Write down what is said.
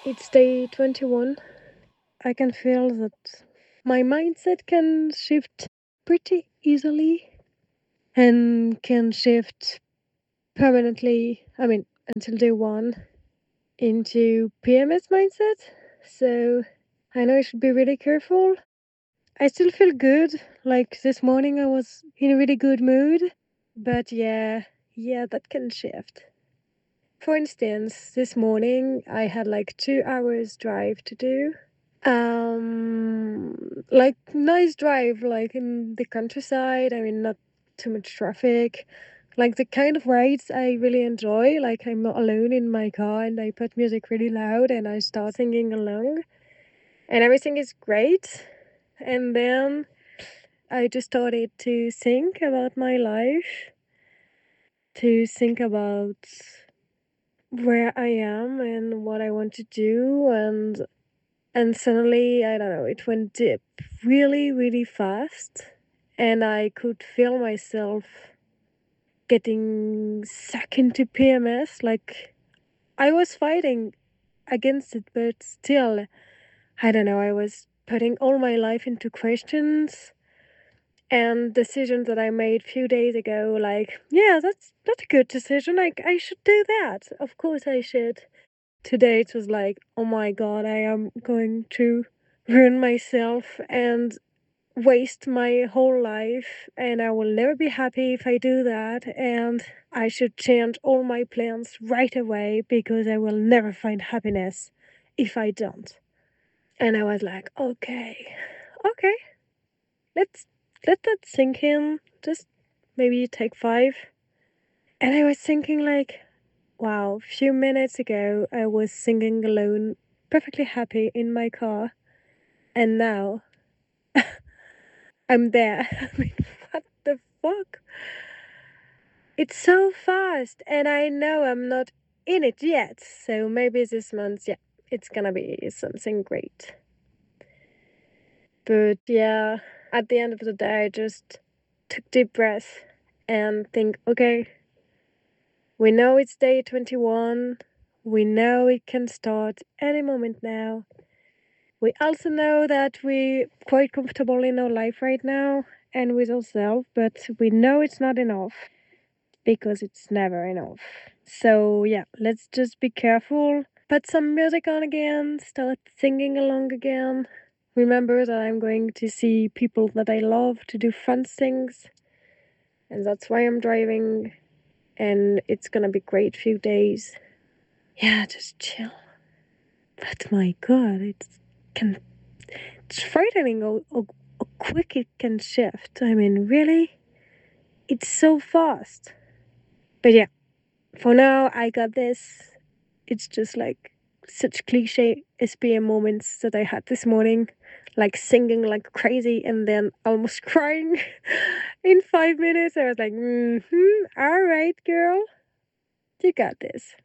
It's day 21. I can feel that my mindset can shift pretty easily and can shift permanently, until day one, into PMS mindset. So I know I should be really careful. I still feel good. Like this morning, I was in a really good mood. But yeah, that can shift. For instance, this morning I had like 2 hours drive to do. Like nice drive, like in the countryside. I mean, not too much traffic. Like the kind of rides I really enjoy. Like I'm not alone in my car and I put music really loud and I start singing along and everything is great. And then I just started to think about my life, to think about where I am and what I want to do and suddenly, I don't know, it went deep really, really fast. And I could feel myself getting sucked into PMS. Like, I was fighting against it, but still, I don't know, I was putting all my life into questions and decisions that I made a few days ago. Like, yeah, that's a good decision. Like, I should do that. Of course, I should. Today, it was like, oh my god, I am going to ruin myself and waste my whole life and I will never be happy if I do that and I should change all my plans right away because I will never find happiness if I don't. And I was like, okay, let's let that sink in. Just maybe take 5. And I was thinking like, wow, a few minutes ago I was singing alone, perfectly happy in my car, and now I'm there. I mean, what the fuck? It's so fast, and I know I'm not in it yet, so maybe this month, yeah, it's gonna be something great. But yeah, at the end of the day, I just took deep breath and think, okay, we know it's day 21. We know it can start any moment now. We also know that we're quite comfortable in our life right now and with ourselves, but we know it's not enough because it's never enough. So, yeah, let's just be careful. Put some music on again, start singing along again. Remember that I'm going to see people that I love to do fun things, and that's why I'm driving. And it's gonna be great few days. Yeah, just chill. But my god, can it's frightening how quick it can shift. I mean, really, it's so fast. But yeah, for now, I got this. It's just like such cliche SPM moments that I had this morning, like singing like crazy and then almost crying in 5 minutes. I was like, all right, girl, you got this.